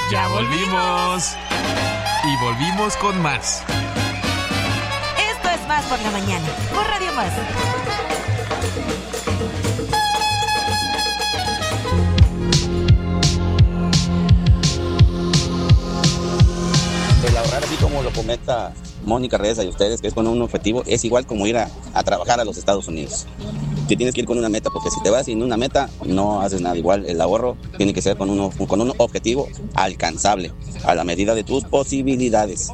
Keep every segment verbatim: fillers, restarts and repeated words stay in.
¡Ya volvimos! Y volvimos con más. Esto es Más por la Mañana, por Radio Más. El ahorrar, así como lo comenta Mónica Reza y ustedes, que es con un objetivo, es igual como ir a, a trabajar a los Estados Unidos. Que tienes que ir con una meta, porque si te vas sin una meta, no haces nada. Igual el ahorro tiene que ser con, uno, con un objetivo alcanzable, a la medida de tus posibilidades.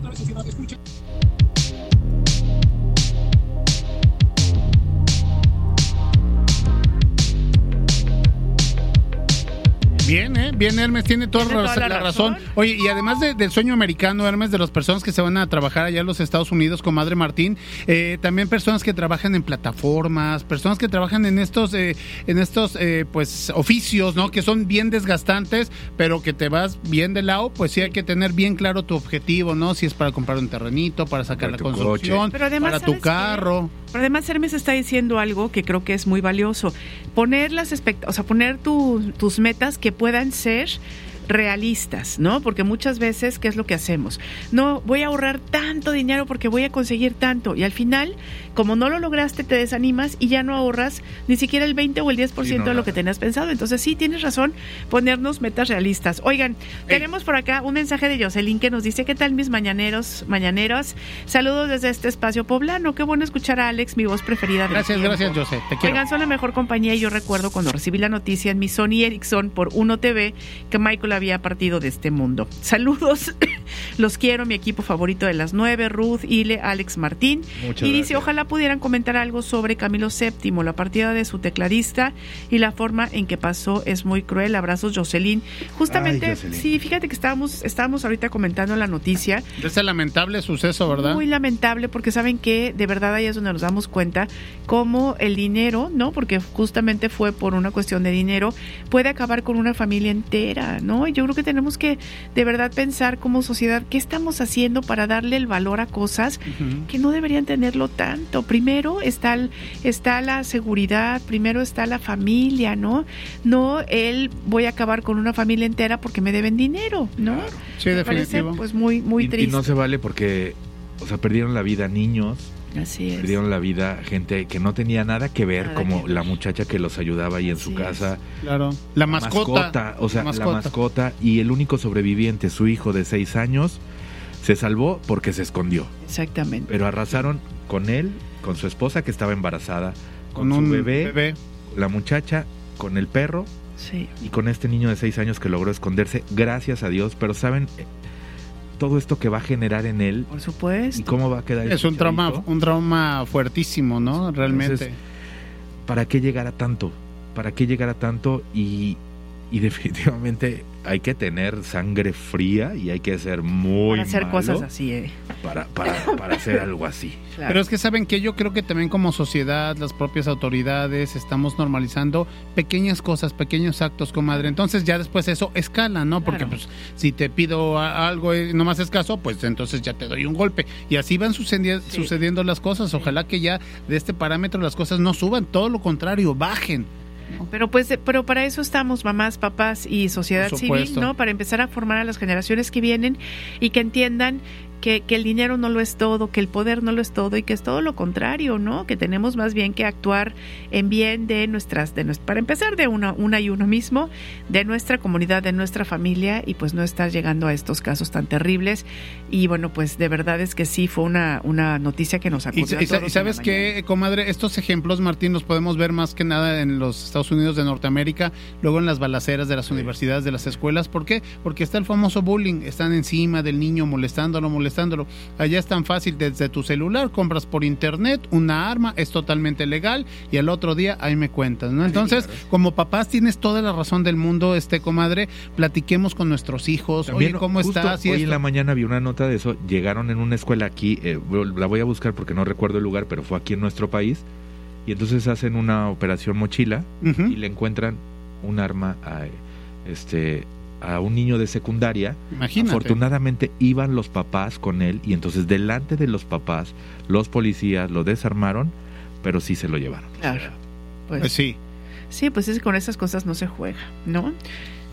Bien, ¿eh? Bien, Hermes, tiene toda, ¿Tiene la, toda la la razón. razón. Oye, y además de, del sueño americano, Hermes, de las personas que se van a trabajar allá en los Estados Unidos, comadre Martín, eh, también personas que trabajan en plataformas, personas que trabajan en estos, eh, en estos, eh, pues, oficios, ¿no? Que son bien desgastantes, pero que te vas bien de lado, pues sí hay que tener bien claro tu objetivo, ¿no? Si es para comprar un terrenito, para sacar Para la tu construcción, Pero además, para tu ¿sabes carro. qué? Pero además Hermes está diciendo algo que creo que es muy valioso. Poner las expect- o sea, poner tu, tus metas que puedan ser realistas, ¿no? Porque muchas veces, ¿qué es lo que hacemos? No, voy a ahorrar tanto dinero porque voy a conseguir tanto, y al final, como no lo lograste, te desanimas y ya no ahorras ni siquiera el veinte o el diez por ciento Sí, no, de lo nada. que tenías pensado. Entonces sí, tienes razón, ponernos metas realistas. Oigan, tenemos por acá un mensaje de Jocelyn que nos dice: ¿qué tal mis mañaneros, mañaneros? Saludos desde este espacio poblano. Qué bueno escuchar a Alex, mi voz preferida del Gracias, tiempo. gracias, José, te quiero. Oigan, son la mejor compañía, y yo recuerdo cuando recibí la noticia en mi Sony Ericsson por Uno T V que Michael había partido de este mundo. Saludos, los quiero, mi equipo favorito de las nueve, Ruth, Ile, Alex, Martín. Muchas y dice, gracias. ojalá pudieran comentar algo sobre Camilo séptimo, la partida de su tecladista y la forma en que pasó es muy cruel. Abrazos, Jocelyn. Justamente, Ay, Jocelyn. sí, fíjate que estábamos, estábamos ahorita comentando la noticia. Ese lamentable suceso, ¿verdad? Muy lamentable, porque saben que de verdad ahí es donde nos damos cuenta cómo el dinero, ¿no? Porque justamente fue por una cuestión de dinero, puede acabar con una familia entera, ¿no? Y yo creo que tenemos que de verdad pensar como sociedad qué estamos haciendo para darle el valor a cosas Ujú. que no deberían tenerlo tanto. Primero está el, está la seguridad, primero está la familia, ¿no? No el voy a acabar con una familia entera porque me deben dinero, ¿no? Claro. Sí, Me definitivo. parece, pues muy, muy y, triste. y no se vale porque, o sea, perdieron la vida niños, Así es. perdieron la vida gente que no tenía nada que ver, Nada como que ver. la muchacha que los ayudaba ahí en su Así es. casa. Claro. La mascota. O sea, La la mascota. mascota. Y el único sobreviviente, su hijo de seis años, se salvó porque se escondió. Exactamente. Pero arrasaron con él, con su esposa que estaba embarazada, con, Con su un bebé, bebé. la muchacha, con el perro Sí. y con este niño de seis años que logró esconderse, gracias a Dios. Pero ¿saben eh, todo esto que va a generar en él Por y supuesto. cómo va a quedar? Es este un trauma, chavito? un trauma fuertísimo, ¿no? Realmente. Entonces, ¿para qué llegar a tanto? ¿Para qué llegar a tanto? Y, y definitivamente hay que tener sangre fría y hay que ser muy Para hacer malo cosas así, eh. para, para, para hacer algo así. Claro. Pero es que saben que yo creo que también como sociedad, las propias autoridades, estamos normalizando pequeñas cosas, pequeños actos, comadre. Entonces ya después eso escala, ¿no? Porque Claro. pues si te pido a- algo y no me haces caso, pues entonces ya te doy un golpe. Y así van sucedi- Sí. sucediendo las cosas. Ojalá que ya de este parámetro las cosas no suban, todo lo contrario, bajen. Pero pues, eh, pero para eso estamos, mamás, papás y sociedad Por civil, supuesto. ¿no? Para empezar a formar a las generaciones que vienen y que entiendan que, que el dinero no lo es todo, que el poder no lo es todo y que es todo lo contrario, ¿no? Que tenemos más bien que actuar en bien de nuestras, de nues- para empezar de una, una y uno mismo, de nuestra comunidad, de nuestra familia, y pues no estar llegando a estos casos tan terribles. Y bueno, pues de verdad es que sí fue una, una noticia que nos Y, acudió a y- todos y en sabes la qué, mañana. comadre, estos ejemplos, Martín, los podemos ver más que nada en los Estados Unidos de Norteamérica, luego en las balaceras de las universidades, de las escuelas. ¿Por qué? Porque está el famoso bullying, están encima del niño molestándolo, molestándolo. Allá es tan fácil, desde tu celular, compras por internet una arma, es totalmente legal y al otro día ahí me cuentas, ¿no? Entonces, como papás tienes toda la razón del mundo, este comadre, platiquemos con nuestros hijos, También, oye, ¿cómo justo estás? Y hoy esto. en la mañana vi una nota de eso. Llegaron en una escuela aquí, eh, la voy a buscar porque no recuerdo el lugar, pero fue aquí en nuestro país. Y entonces hacen una operación mochila Ujú. y le encuentran un arma a, este, a un niño de secundaria. Imagínate. Afortunadamente iban los papás con él y entonces delante de los papás, los policías lo desarmaron, pero sí se lo llevaron. Claro. Pues, Pues sí. sí, pues es que con esas cosas no se juega, ¿no?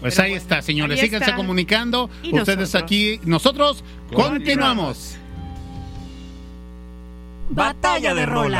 Pues Pero ahí bueno, está, señores. ahí Síganse está. comunicando. Y Ustedes nosotros. aquí, nosotros continuamos. Batalla de Rolas.